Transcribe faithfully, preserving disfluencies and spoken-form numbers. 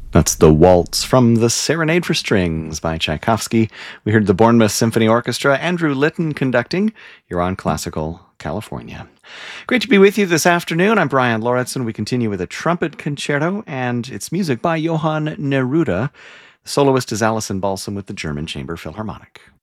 That's the Waltz from the Serenade for Strings by Tchaikovsky. We heard the Bournemouth Symphony Orchestra, Andrew Litton conducting. You're on Classical California. Great to be with you this afternoon. I'm Brian Lauritsen. We continue with a trumpet concerto, and it's music by Johann Neruda. The soloist is Alison Balsam with the German Chamber Philharmonic.